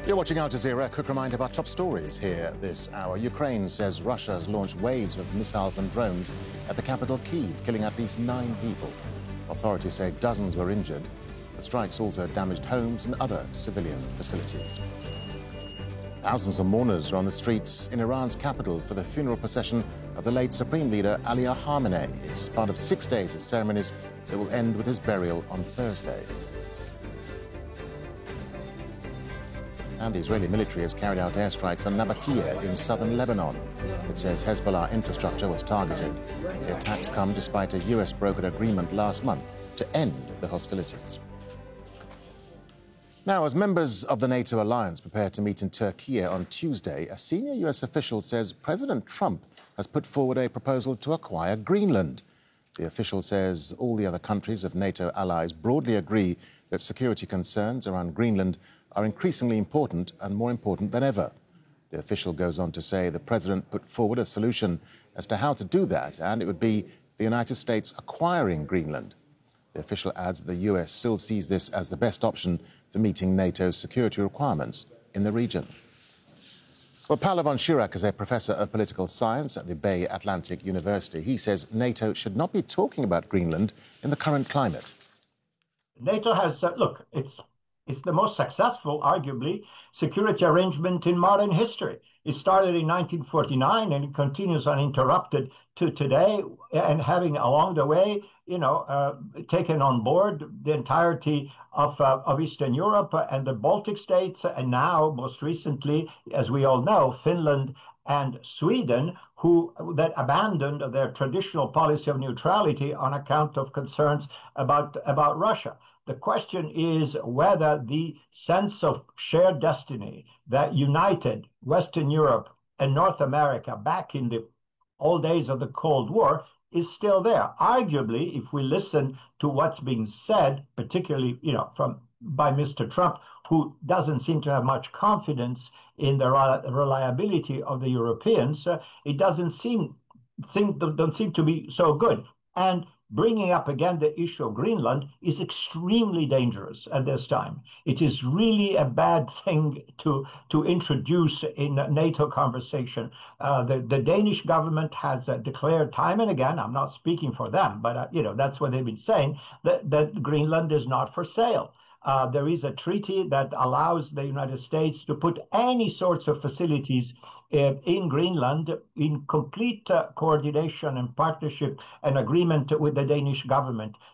You're watching Al Jazeera. A quick reminder of our top stories here this hour. Ukraine says Russia has launched waves of missiles and drones at the capital Kyiv, killing at least 9 people. Authorities say dozens were injured. The strikes also damaged homes and other civilian facilities. Thousands of mourners are on the streets in Iran's capital for the funeral procession of the late Supreme Leader Ali Khamenei. It's part of 6 days of ceremonies that will end with his burial on Thursday. And the Israeli military has carried out airstrikes on Nabatea in southern Lebanon. It says Hezbollah infrastructure was targeted. The attacks come despite a US brokered agreement last month to end the hostilities. Now, as members of the NATO alliance prepare to meet in Turkey on Tuesday, a senior US official says President Trump has put forward a proposal to acquire Greenland. The official says all the other countries of NATO allies broadly agree that security concerns around Greenland are increasingly important and more important than ever. The official goes on to say the president put forward a solution as to how to do that, and it would be the United States acquiring Greenland. The official adds that the US still sees this as the best option for meeting NATO's security requirements in the region. Well, Paolo von Schirach is a professor of political science at the Bay Atlantic University. He says NATO should not be talking about Greenland in the current climate. NATO has, it's the most successful, arguably, security arrangement in modern history. It started in 1949 and it continues uninterrupted to today, and having along the way, taken on board the entirety of Eastern Europe and the Baltic states, and now, most recently, as we all know, Finland and Sweden, that abandoned their traditional policy of neutrality on account of concerns about Russia. The question is whether the sense of shared destiny that united Western Europe and North America back in the old days of the Cold War is still there. Arguably, if we listen to what's being said, particularly by Mr. Trump, who doesn't seem to have much confidence in the reliability of the Europeans, it don't seem to be so good. And bringing up again the issue of Greenland is extremely dangerous at this time. It is really a bad thing to introduce in NATO conversation. The Danish government has declared time and again, I'm not speaking for them, but that's what they've been saying, that Greenland is not for sale. There is a treaty that allows the United States to put any sorts of facilities in Greenland in complete coordination and partnership and agreement with the Danish government.